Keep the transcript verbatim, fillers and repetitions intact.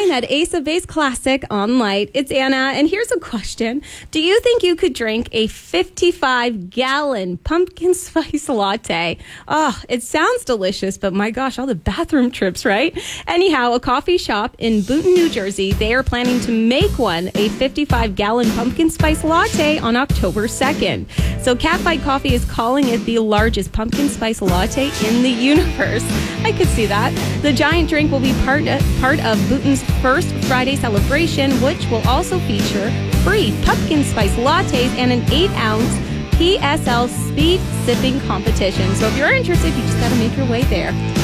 nine at Ace of Base Classic on Light. It's Anna, and here's a question. Do you think you could drink a fifty-five gallon pumpkin spice latte? Oh, it sounds delicious, but my gosh, all the bathroom trips, right? Anyhow, a coffee shop in Boonton, New Jersey, they are planning to make one, a fifty-five gallon pumpkin spice latte on October second. So Catfight Coffee is calling it the largest pumpkin spice latte in the universe. I could see that. The giant drink will be part, uh, part of Boonton's first Friday celebration, which will also feature free pumpkin spice lattes and an eight ounce P S L speed sipping competition. So if you're interested, you just got to make your way there.